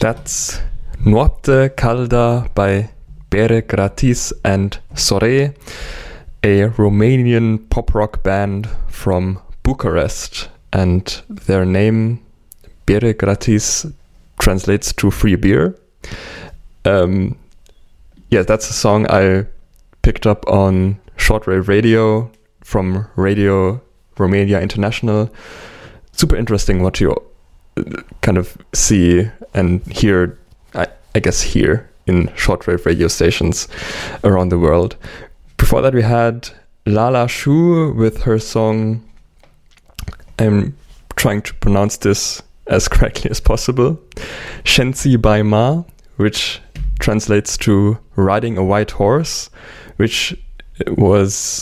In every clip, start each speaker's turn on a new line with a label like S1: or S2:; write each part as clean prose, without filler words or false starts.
S1: That's Noapte Calda by Bere Gratis and Sore, a Romanian pop rock band from Bucharest, and their name Bere Gratis translates to free beer. That's a song I picked up on shortwave radio from Radio Romania International. Super interesting what you kind of see and hear, I guess, here in shortwave radio stations around the world. Before that, we had Lala Shu with her song, I'm trying to pronounce this as correctly as possible, Shenzi by Ma, which translates to riding a white horse, which was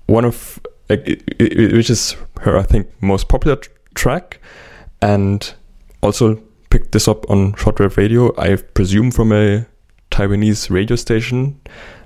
S1: which is her, I think, most popular track, and also picked this up on shortwave radio, I presume from a Taiwanese radio station.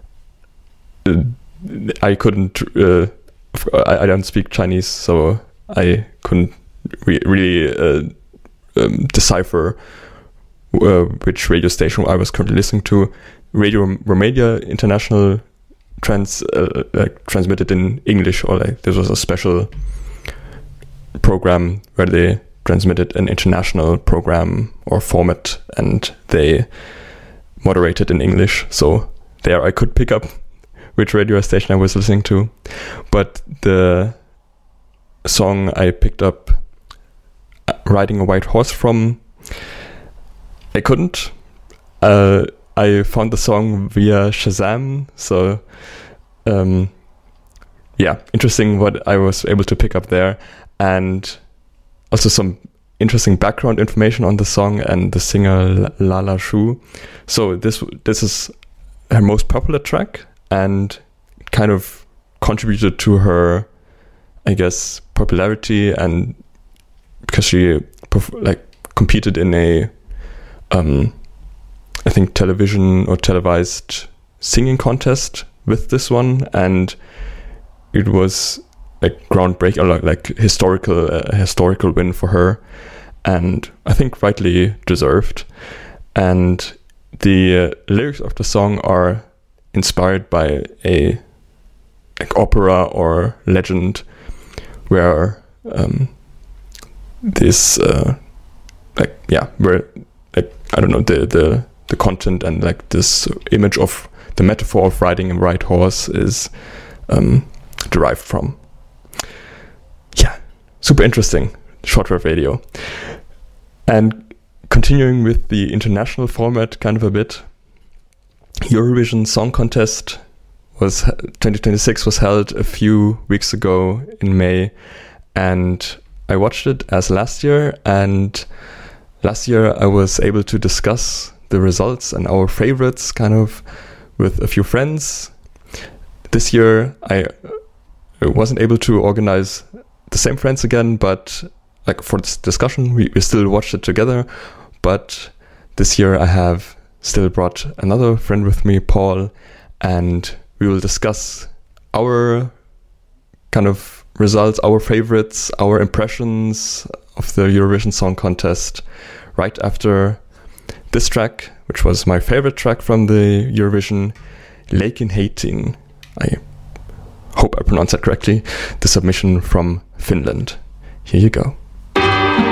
S1: I couldn't, I don't speak Chinese, so I couldn't really decipher which radio station I was currently listening to. Radio Romania International transmitted in English, or this was a special program where they transmitted an international program or format, and they moderated in English. So there I could pick up which radio station I was listening to. But the song I picked up, Riding a White Horse from, I couldn't. I found the song via Shazam. So, interesting what I was able to pick up there. And also some interesting background information on the song and the singer Lala Shu. So this is her most popular track and kind of contributed to her, I guess, popularity, and because she competed in a I think television or televised singing contest with this one, and it was groundbreaking, or historical win for her, and I think rightly deserved. And the lyrics of the song are inspired by a opera or legend where I don't know, the content and this image of the metaphor of riding a white horse is derived from. Super interesting shortwave radio. And continuing with the international format kind of a bit, Eurovision Song Contest 2026 was held a few weeks ago in May, and I watched it as last year, and last year I was able to discuss the results and our favorites kind of with a few friends. This year I wasn't able to organize the same friends again, but for this discussion we still watched it together. But this year I have still brought another friend with me, Paul, and we will discuss our kind of results, our favorites, our impressions of the Eurovision Song Contest right after this track, which was my favorite track from the Eurovision, Leikin Heitin. I hope I pronounced that correctly. The submission from Finland. Here you go.